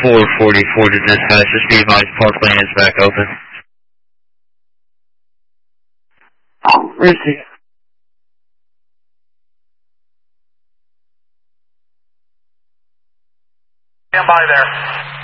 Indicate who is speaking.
Speaker 1: 444 to dispatch. Just be advised, park lane is back open.
Speaker 2: Receive.
Speaker 3: Stand by there.